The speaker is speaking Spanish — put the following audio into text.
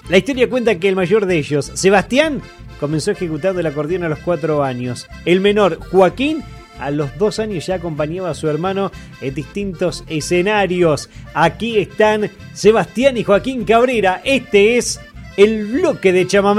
La historia cuenta que el mayor de ellos, Sebastián, comenzó ejecutando el acordeón a los 4 años. El menor, Joaquín, a los 2 años ya acompañaba a su hermano en distintos escenarios. Aquí están Sebastián y Joaquín Cabrera. Este es el bloque de chamamé.